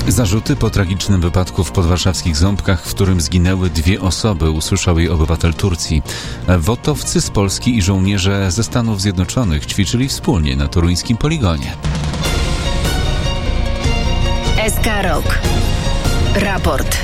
Zarzuty po tragicznym wypadku w podwarszawskich Ząbkach, w którym zginęły 2 osoby, usłyszał jej obywatel Turcji. WOT-owcy z Polski i żołnierze ze Stanów Zjednoczonych ćwiczyli wspólnie na toruńskim poligonie. SK Rok. Raport.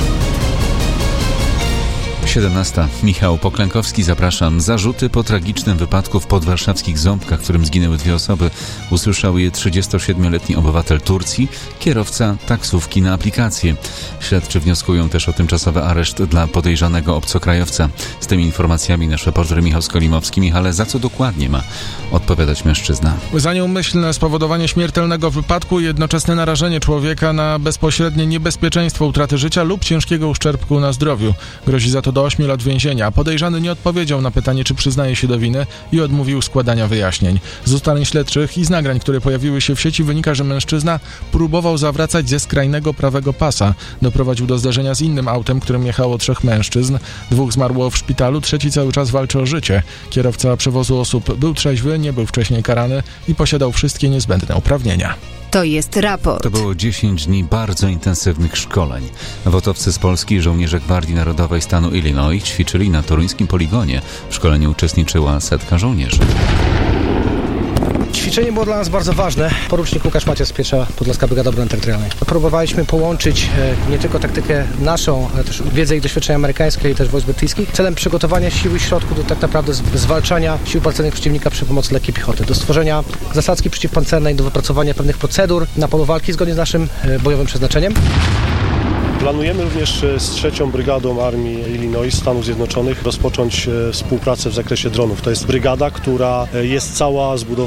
17. Michał Poklękowski, zapraszam. Zarzuty po tragicznym wypadku w podwarszawskich Ząbkach, w którym zginęły 2 osoby, usłyszał je 37-letni obywatel Turcji, kierowca taksówki na aplikację. Śledczy wnioskują też o tymczasowy areszt dla podejrzanego obcokrajowca. Z tymi informacjami nasz reporter Michał Skolimowski. Michale, za co dokładnie ma odpowiadać mężczyzna? Za nieumyślne spowodowanie śmiertelnego wypadku i jednoczesne narażenie człowieka na bezpośrednie niebezpieczeństwo utraty życia lub ciężkiego uszczerbku na zdrowiu. Grozi za to do 8 lat więzienia. Podejrzany nie odpowiedział na pytanie, czy przyznaje się do winy i odmówił składania wyjaśnień. Z ustaleń śledczych i z nagrań, które pojawiły się w sieci, wynika, że mężczyzna próbował zawracać ze skrajnego prawego pasa. Doprowadził do zdarzenia z innym autem, którym jechało 3 mężczyzn. 2 zmarło w szpitalu, 3 cały czas walczy o życie. Kierowca przewozu osób był trzeźwy, nie był wcześniej karany i posiadał wszystkie niezbędne uprawnienia. To jest raport. To było 10 dni bardzo intensywnych szkoleń. WOT-owcy z Polski i żołnierze Gwardii Narodowej stanu Illinois ćwiczyli na toruńskim poligonie. W szkoleniu uczestniczyła 100 żołnierzy. Ćwiczenie było dla nas bardzo ważne. Porucznik Łukasz Macias, 1. Podlaska Brygada Obrony Terytorialnej. Próbowaliśmy połączyć nie tylko taktykę naszą, ale też wiedzę i doświadczenia amerykańskie i też wojsk brytyjskich celem przygotowania sił i środków do tak naprawdę zwalczania sił pancernych przeciwnika przy pomocy lekkiej piechoty, do stworzenia zasadzki przeciwpancernej, do wypracowania pewnych procedur na polu walki zgodnie z naszym bojowym przeznaczeniem. Planujemy również z 3. Brygadą Armii Illinois Stanów Zjednoczonych rozpocząć współpracę w zakresie dronów. To jest brygada, która jest cała zbudowana